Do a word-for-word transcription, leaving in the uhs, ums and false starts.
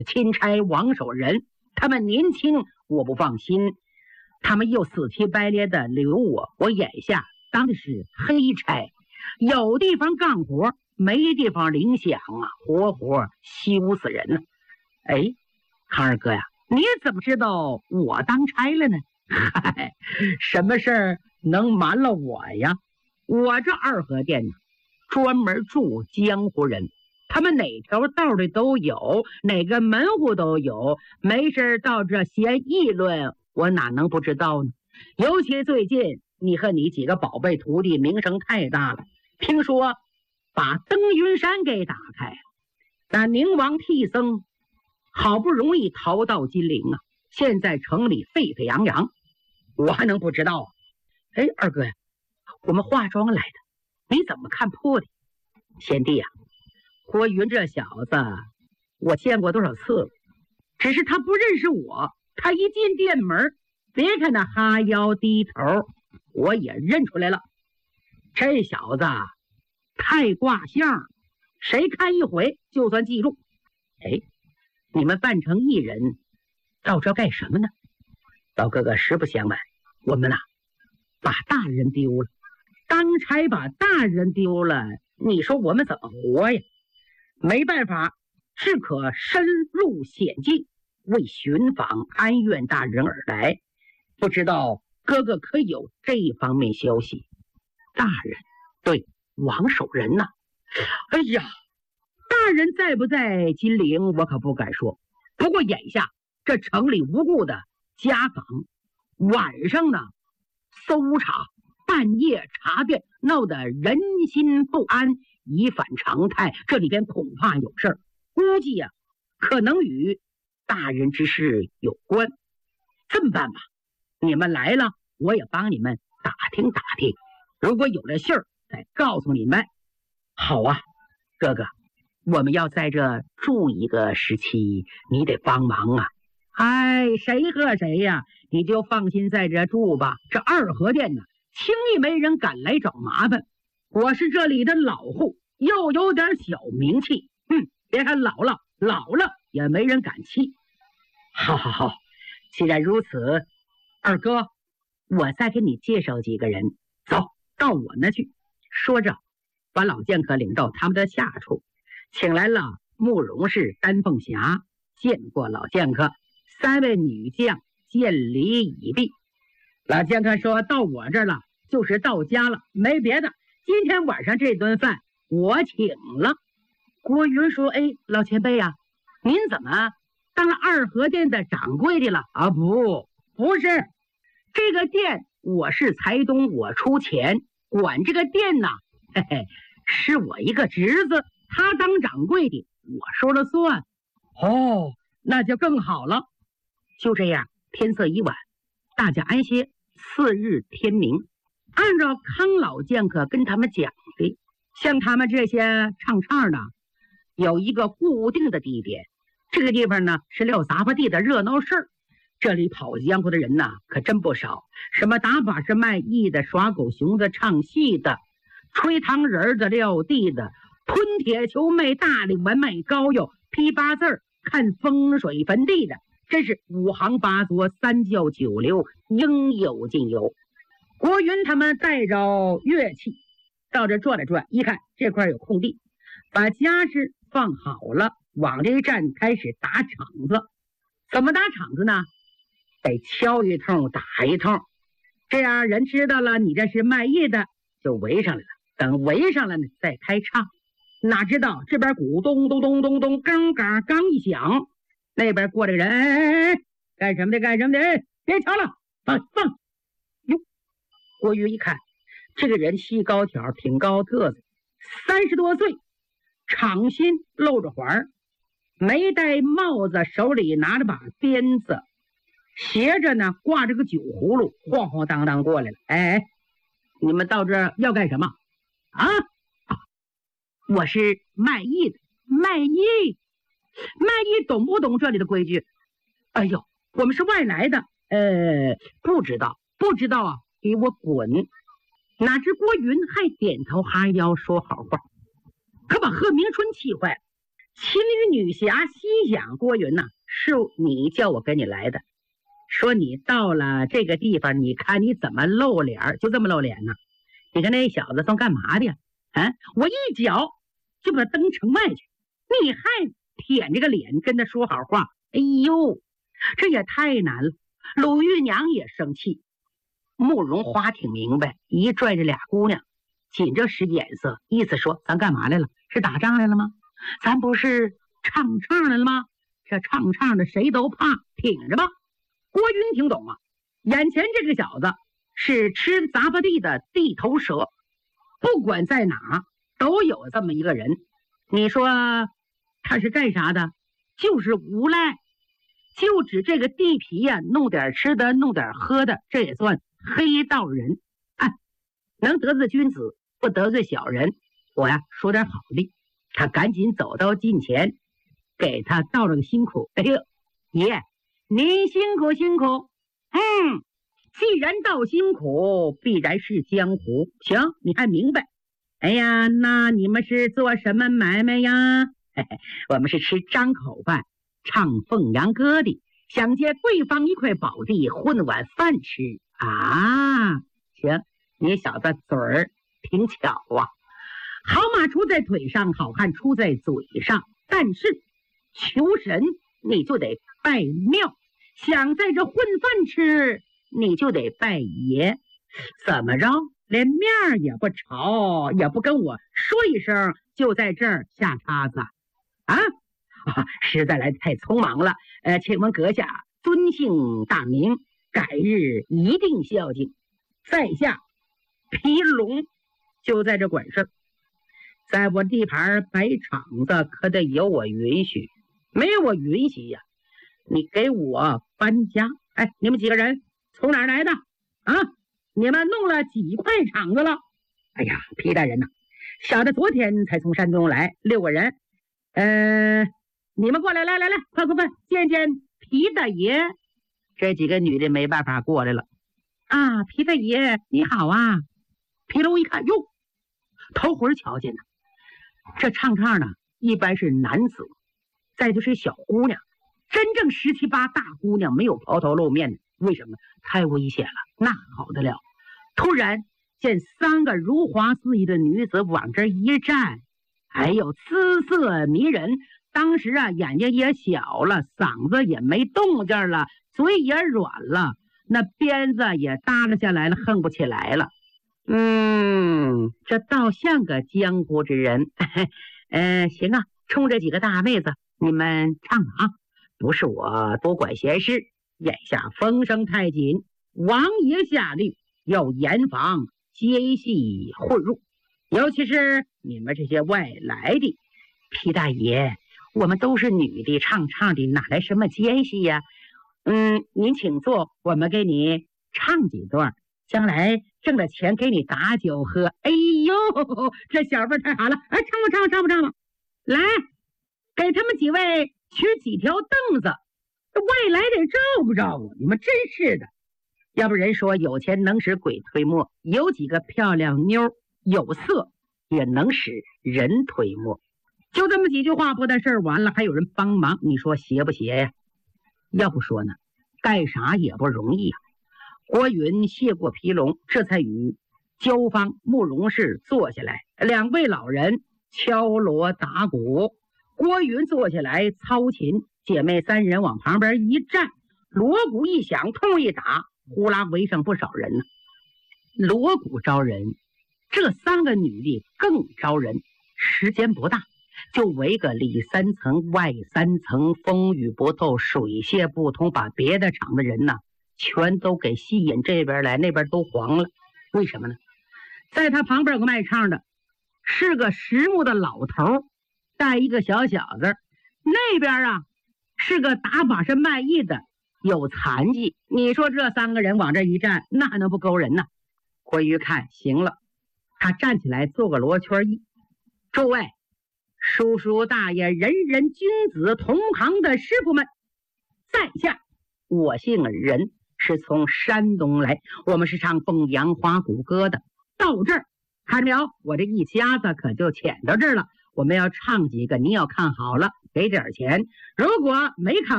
钦差王守仁，他们年轻，我不放心，他们又死乞白咧的留我，我眼下当的是黑差，有地方干活，没地方领饷啊，活活羞死人了。哎，康二哥呀，你怎么知道我当差了呢？嗨，什么事儿能瞒了我呀？我这二合店呢，专门住江湖人，他们哪条道里都有，哪个门户都有，没事到这闲议论，我哪能不知道呢？尤其最近你和你几个宝贝徒弟名声太大了，听说把登云山给打开了，那宁王替僧好不容易逃到金陵啊，现在城里沸沸扬扬，我还能不知道啊？哎，二哥呀，我们化妆来的，你怎么看破的？贤弟呀、啊，郭云这小子我见过多少次了，只是他不认识我，他一进店门，别看那哈腰低头，我也认出来了。这小子太挂相，谁看一回就算记住。哎，你们扮成艺人到这干什么呢？老哥哥，实不相瞒，我们呐、啊、把大人丢了，当差把大人丢了，你说我们怎么活呀？没办法，只可深入险境，为寻访安院大人而来。不知道哥哥可有这方面消息？大人，对，王守仁呐、啊。哎呀，大人在不在金陵我可不敢说，不过眼下这城里无故的家访，晚上呢搜查，半夜查遍，闹得人心不安，已反常态，这里边恐怕有事儿，估计呀、啊、可能与大人之事有关。这么办吧，你们来了，我也帮你们打听打听，如果有了信儿再告诉你们。好啊，哥哥，我们要在这住一个时期，你得帮忙啊。哎，谁和谁呀？你就放心在这住吧。这二合店呢，轻易没人敢来找麻烦。我是这里的老户，又有点小名气，嗯，别看老了，老了也没人敢欺。好好好，既然如此，二哥，我再给你介绍几个人，走到我那去。说着，把老剑客领到他们的下处，请来了慕容氏、丹凤霞，见过老剑客。三位女将见礼已毕。老剑客说，到我这儿了就是到家了，没别的，今天晚上这顿饭我请了。郭云说，哎，老前辈呀、啊，您怎么当了二合店的掌柜的了啊？不，不是，这个店我是财东，我出钱管这个店呢，嘿嘿，是我一个侄子，他当掌柜的，我说了算。哦，那就更好了。就这样，天色已晚，大家安歇。次日天明，按照康老剑客跟他们讲的，像他们这些唱唱的，有一个固定的地点。这个地方呢是撂杂货地的热闹事儿，这里跑江湖的人呐可真不少，什么打把式卖艺的、耍狗熊的、唱戏的、吹糖人的、撂地的、吞铁球卖大力丸卖膏药、批八字儿、看风水坟地的，真是五行八作、三教九流，应有尽有。国云他们带着乐器到这转了转，一看这块有空地，把家事放好了，往这一站开始打场子。怎么打场子呢？得敲一通打一通，这样人知道了你这是卖艺的，就围上来了。等围上了呢，再开唱。哪知道这边鼓咚咚咚咚咚，刚刚刚一响，那边过来个人，哎哎哎，干什么的干什么的？哎，别瞧了，放放！哟，郭瑜一看，这个人细高挑，挺高个子，三十多岁，掌心露着环，没戴帽子，手里拿着把鞭子，斜着呢挂着个酒葫芦，晃晃荡荡过来了。哎，你们到这儿要干什么啊？我是卖艺的。卖艺卖艺懂不懂这里的规矩？哎呦，我们是外来的，呃，不知道不知道啊，给我滚！哪知郭云还点头哈腰说好话，可把贺明春气坏了。 秦羽女侠心想：郭云呐、啊，是你叫我跟你来的，说你到了这个地方，你看你怎么露脸，就这么露脸呢？你看那小子算干嘛的呀？啊，我一脚就把他蹬城外去，你还舔着个脸跟他说好话？哎呦，这也太难了！鲁玉娘也生气，慕容花挺明白，一拽着俩姑娘，紧着使眼色，意思说咱干嘛来了？是打仗来了吗？咱不是唱唱来了吗？这唱唱的谁都怕，挺着吧。郭云听懂啊，眼前这个小子是吃杂巴地的地头蛇，不管在哪都有这么一个人。你说他是干啥的？就是无赖，就指这个地皮呀、啊，弄点吃的，弄点喝的，这也算黑道人。哎，能得罪君子，不得罪小人。我呀说点好的。他赶紧走到近前，给他道了个辛苦。哎呦，爷，您辛苦辛苦。嗯，既然道辛苦，必然是江湖。行，你还明白。哎呀，那你们是做什么买卖呀？嘿嘿，我们是吃张口饭，唱凤阳歌的，想借贵方一块宝地，混碗饭吃啊。行，你小子嘴儿挺巧啊。好马出在腿上，好汉出在嘴上。但是求神你就得拜庙，想在这混饭吃，你就得拜爷。怎么着，连面也不朝，也不跟我说一声，就在这儿下叉子啊？啊，实在来太匆忙了。呃，请问阁下尊姓大名，改日一定孝敬。在下皮龙就在这管事儿。在我地盘摆场子可得有我允许，没有我允许呀，你给我搬家。哎，你们几个人从哪儿来的啊？你们弄了几块场子了？哎呀，皮大人呐、啊，小的昨天才从山东来，六个人。呃，你们过来，来来来，快快快，见见皮大爷。这几个女的没办法过来了。啊，皮大爷你好啊。皮龙一看，哟，头回瞧见呢。这唱唱呢，一般是男子，再就是小姑娘，真正十七八大姑娘没有抛头露面的，为什么？太危险了，那好得了。突然见三个如花似玉的女子往这一站，哎呦，姿色迷人。当时啊，眼睛也小了，嗓子也没动静了，嘴也软了，那鞭子也耷拉下来了，横不起来了。嗯，这倒像个江湖之人。呃，行啊，冲着几个大妹子，你们唱吧啊！不是我多管闲事，眼下风声太紧，王爷下令要严防奸细混入，尤其是你们这些外来的。皮大爷，我们都是女的，唱唱的，哪来什么奸细呀？嗯，您请坐，我们给你唱几段。将来挣了钱给你打酒喝。哎呦，这小辈太好了！哎，唱吧唱吧唱吧唱吧，来，给他们几位取几条凳子。外来的照不照顾？你们真是的！要不人说有钱能使鬼推磨，有几个漂亮妞有色也能使人推磨。就这么几句话，不但事儿完了，还有人帮忙，你说邪不邪呀？要不说呢，干啥也不容易啊。郭云谢过皮龙，这才与焦方、慕容氏坐下来，两位老人敲锣打鼓，郭云坐下来操琴，姐妹三人往旁边一站，锣鼓一响，痛一打，呼啦围上不少人呢。锣鼓招人，这三个女的更招人。时间不大，就围个里三层外三层，风雨不透，水泄不通，把别的场的人呢全都给吸引这边来，那边都黄了。为什么呢？在他旁边有个卖唱的，是个实木的老头，带一个小小子。那边啊是个打把式卖艺的，有残疾。你说这三个人往这一站，那还能不勾人呢？郭瑜看行了，他站起来做个罗圈揖：诸位叔叔大爷、人人君子同行的师傅们，在下我姓任，是从山东来，我们是唱凤阳花鼓歌的。到这儿看着我这一家子可就潜到这儿了。 我们要唱几个，您要看好了给点钱，如果没看